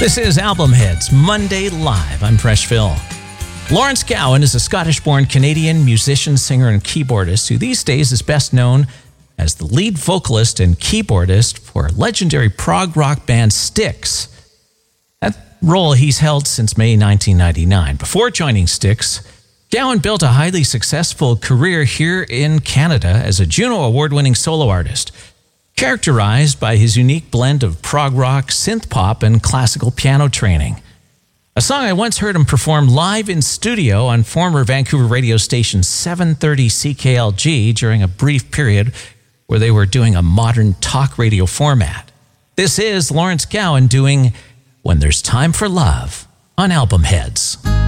This is Album Heads, Monday Live. I'm Fresh Phil. Lawrence Gowan is a Scottish-born Canadian musician, singer, and keyboardist who these days is best known as the lead vocalist and keyboardist for legendary prog rock band Styx. That role he's held since May 1999. Before joining Styx, Gowan built a highly successful career here in Canada as a Juno Award-winning solo artist, characterized by his unique blend of prog rock, synth pop, and classical piano training. A song I once heard him perform live in studio on former Vancouver radio station 730 CKLG during a brief period where they were doing a modern talk radio format. This is Lawrence Gowan doing When There's Time for Love on Album Heads.